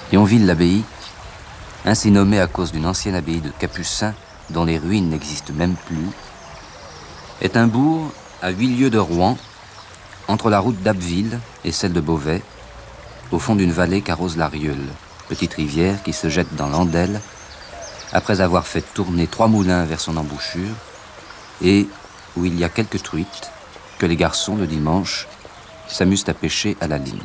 Yonville-l'Abbaye, ainsi nommée à cause d'une ancienne abbaye de Capucins dont les ruines n'existent même plus, est un bourg à 8 lieues de Rouen, entre la route d'Abbeville et celle de Beauvais, au fond d'une vallée qu'arrose la Rieule, petite rivière qui se jette dans l'Andelle, après avoir fait tourner 3 moulins vers son embouchure, et où il y a quelques truites que les garçons, le dimanche, s'amusent à pêcher à la ligne.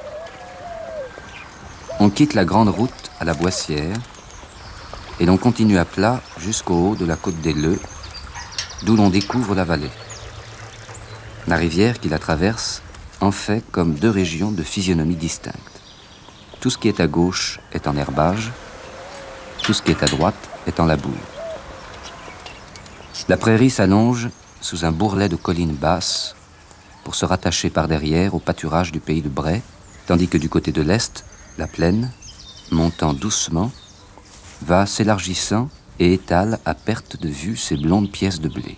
On quitte la grande route à la Boissière et l'on continue à plat jusqu'au haut de la côte des Leux, d'où l'on découvre la vallée. La rivière qui la traverse en fait comme 2 régions de physionomie distinctes. Tout ce qui est à gauche est en herbage, tout ce qui est à droite est en labour. La prairie s'allonge sous un bourrelet de collines basses pour se rattacher par derrière au pâturage du pays de Bray, tandis que du côté de l'est, la plaine, montant doucement, va s'élargissant et étale à perte de vue ses blondes pièces de blé.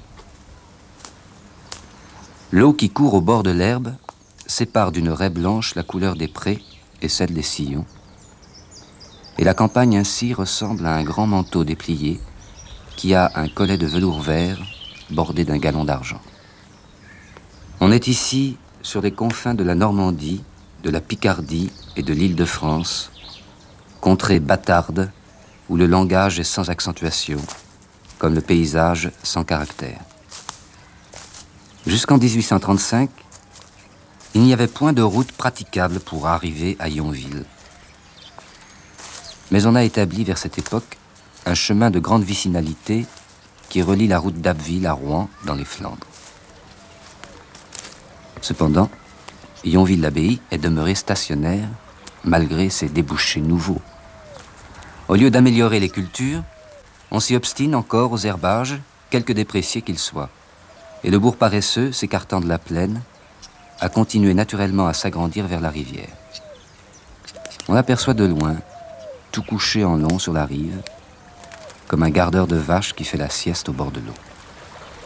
L'eau qui court au bord de l'herbe sépare d'une raie blanche la couleur des prés et celle des sillons, et la campagne ainsi ressemble à un grand manteau déplié qui a un collet de velours vert bordé d'un galon d'argent. On est ici sur les confins de la Normandie, de la Picardie et de l'Île-de-France, contrée bâtarde où le langage est sans accentuation, comme le paysage sans caractère. Jusqu'en 1835, il n'y avait point de route praticable pour arriver à Yonville. Mais on a établi vers cette époque un chemin de grande vicinalité qui relie la route d'Abbeville à Rouen dans les Flandres. Cependant, Yonville-l'Abbaye est demeurée stationnaire malgré ses débouchés nouveaux. Au lieu d'améliorer les cultures, on s'y obstine encore aux herbages, quelque dépréciés qu'ils soient. Et le bourg paresseux, s'écartant de la plaine, a continué naturellement à s'agrandir vers la rivière. On aperçoit de loin, tout couché en long sur la rive, comme un gardeur de vaches qui fait la sieste au bord de l'eau.